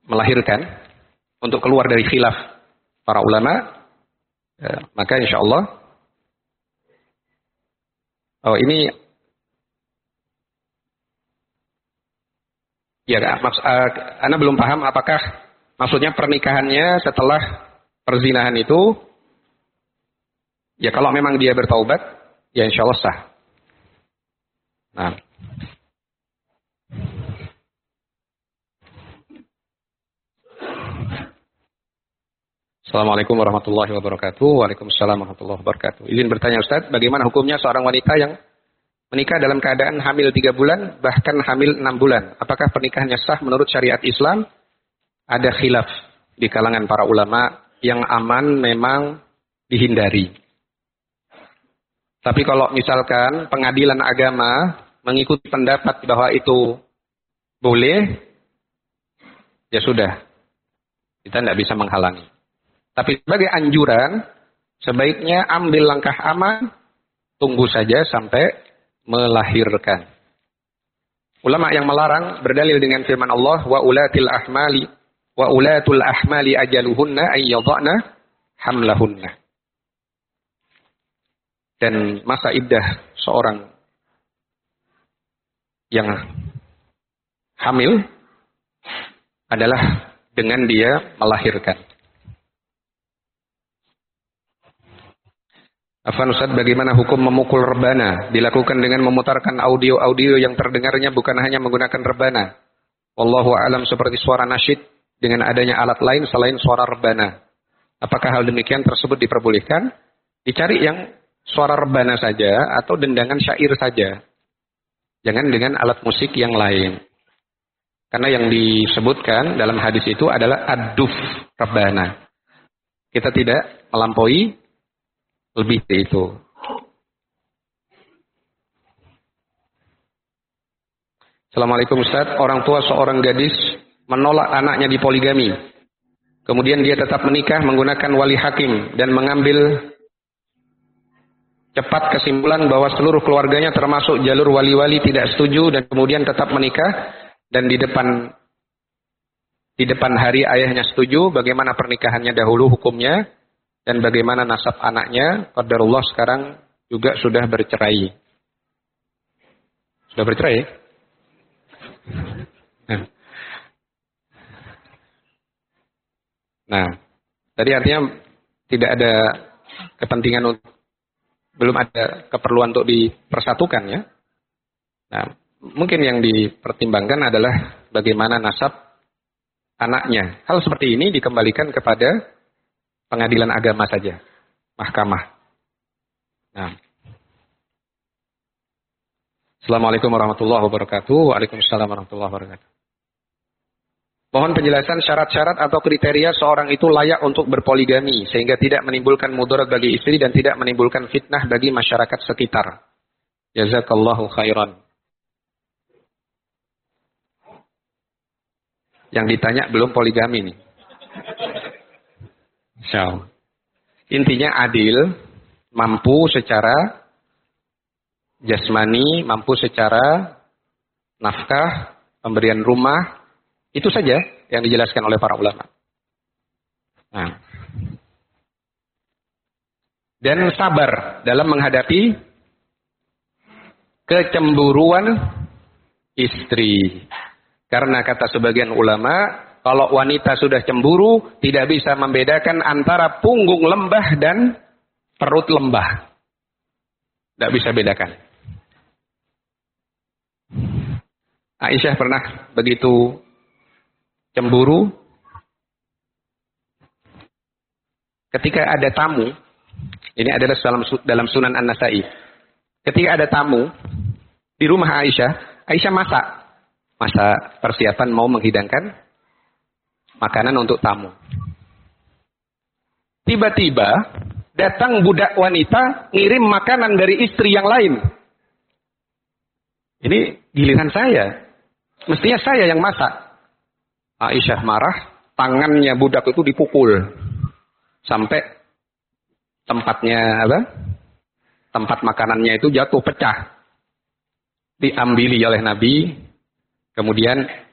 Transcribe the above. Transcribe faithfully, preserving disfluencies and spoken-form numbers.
melahirkan, untuk keluar dari khilaf para ulama, ya, maka insya Allah, oh ini, ya, maks, uh, Anda belum paham apakah maksudnya pernikahannya setelah perzinahan itu, ya kalau memang dia bertaubat, ya insya Allah sah. Nah. Assalamualaikum warahmatullahi wabarakatuh. Waalaikumsalam warahmatullahi wabarakatuh. Izin bertanya Ustaz, bagaimana hukumnya seorang wanita yang menikah dalam keadaan hamil tiga bulan, bahkan hamil enam bulan? Apakah pernikahannya sah menurut syariat Islam? Ada khilaf di kalangan para ulama, yang aman memang dihindari. Tapi kalau misalkan pengadilan agama mengikuti pendapat bahwa itu boleh, ya sudah, kita tidak bisa menghalangi. Tapi sebagai anjuran, sebaiknya ambil langkah aman, tunggu saja sampai melahirkan. Ulama yang melarang berdalil dengan firman Allah, wa ulatil ahmali wa ulatul ahmali ajaluhunna ay yadhana hamlahunna. Dan masa iddah seorang yang hamil adalah dengan dia melahirkan. Afwan Ustaz, bagaimana hukum memukul rebana? Dilakukan dengan memutarkan audio-audio yang terdengarnya bukan hanya menggunakan rebana. Wallahu a'lam, seperti suara nasyid dengan adanya alat lain selain suara rebana. Apakah hal demikian tersebut diperbolehkan? Dicari yang suara rebana saja atau dendangan syair saja. Jangan dengan alat musik yang lain. Karena yang disebutkan dalam hadis itu adalah ad-duf, rebana. Kita tidak melampaui lebih dari itu. Assalamualaikum Ustaz, orang tua seorang gadis menolak anaknya dipoligami. Kemudian dia tetap menikah menggunakan wali hakim dan mengambil cepat kesimpulan bahwa seluruh keluarganya termasuk jalur wali-wali tidak setuju dan kemudian tetap menikah dan di depan di depan hari ayahnya setuju. Bagaimana pernikahannya dahulu hukumnya? Dan bagaimana nasab anaknya? Qadarullah sekarang juga sudah bercerai. Sudah bercerai? Nah, nah tadi artinya tidak ada kepentingan untuk, belum ada keperluan untuk dipersatukan ya. Nah, mungkin yang dipertimbangkan adalah bagaimana nasab anaknya. Hal seperti ini dikembalikan kepada pengadilan agama saja, mahkamah. Nah. Assalamualaikum warahmatullahi wabarakatuh. Waalaikumsalam warahmatullahi wabarakatuh. Mohon penjelasan syarat-syarat atau kriteria seorang itu layak untuk berpoligami sehingga tidak menimbulkan mudarat bagi istri dan tidak menimbulkan fitnah bagi masyarakat sekitar. Jazakallahu khairan. Yang ditanya belum poligami nih. So, intinya adil, mampu secara jasmani, mampu secara nafkah, pemberian rumah, itu saja yang dijelaskan oleh para ulama. Nah. Dan sabar dalam menghadapi kecemburuan istri. Karena kata sebagian ulama, kalau wanita sudah cemburu, tidak bisa membedakan antara punggung lembah dan perut lembah. Tidak bisa bedakan. Aisyah pernah begitu cemburu ketika ada tamu. Ini adalah dalam, dalam Sunan An-Nasai. Ketika ada tamu di rumah Aisyah, Aisyah masak. Masa persiapan mau menghidangkan makanan untuk tamu. Tiba-tiba datang budak wanita ngirim makanan dari istri yang lain. Ini giliran saya. Mestinya saya yang masak. Aisyah marah, tangannya budak itu dipukul. Sampai tempatnya apa? Tempat makanannya itu jatuh pecah. Diambili oleh Nabi. Kemudian